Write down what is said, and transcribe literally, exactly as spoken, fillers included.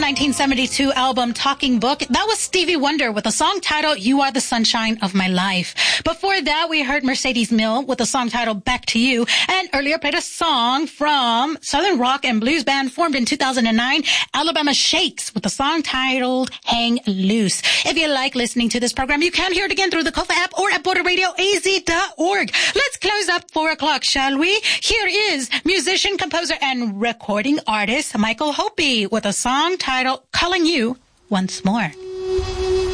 nineteen seventy-two album Talking Book. That was Stevie Wonder with a song titled You Are the Sunshine of My Life. Before that, we heard Mercedes Mill with a song titled Back to You, and earlier played a song from Southern rock and blues band formed in two thousand nine, Alabama Shakes, with a song titled Hang Loose. If you like listening to this program, you can hear it again through the Kofa app or at border radio a z dot org. Let's close up four o'clock, shall we? Here is musician, composer, and recording artist Michael Hopi with a song titled Calling You Once More.